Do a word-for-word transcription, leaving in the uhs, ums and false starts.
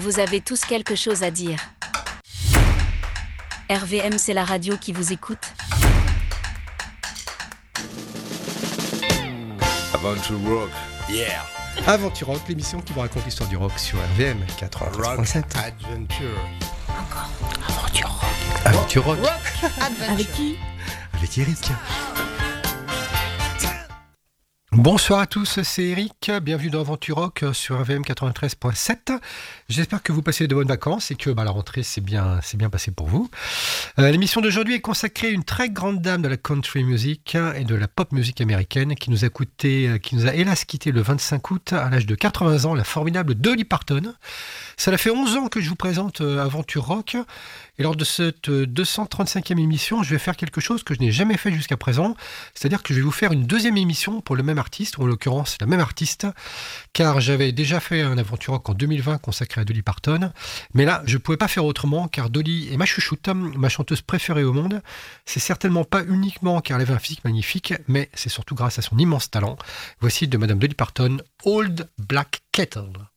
Vous avez tous quelque chose à dire. R V M, c'est la radio qui vous écoute. Aventure Rock, yeah. Aventure Rock, l'émission qui vous raconte l'histoire du rock sur R V M quatre-vingt-treize point sept. Adventure. Encore. Aventure Rock. Aventure Rock. Rock Adventure. Avec qui? Avec Eric. Bonsoir à tous, c'est Eric, bienvenue dans Aventure Rock sur R V M quatre-vingt-treize point sept. J'espère que vous passez de bonnes vacances et que bah, la rentrée s'est bien, c'est bien passée pour vous. Euh, l'émission d'aujourd'hui est consacrée à une très grande dame de la country music et de la pop music américaine qui nous a, coûté, qui nous a hélas quitté le vingt-cinq août à l'âge de quatre-vingts ans, la formidable Dolly Parton. Ça fait onze ans que je vous présente euh, Aventure Rock. Et lors de cette deux cent trente-cinquième émission, je vais faire quelque chose que je n'ai jamais fait jusqu'à présent. C'est-à-dire que je vais vous faire une deuxième émission pour le même artiste, ou en l'occurrence la même artiste, car j'avais déjà fait un Aventure Rock en deux mille vingt consacré à Dolly Parton. Mais là, je ne pouvais pas faire autrement, car Dolly est ma chouchoute, ma chanteuse préférée au monde. C'est certainement pas uniquement car elle avait un physique magnifique, mais c'est surtout grâce à son immense talent. Voici de Madame Dolly Parton, Old Black Kettle.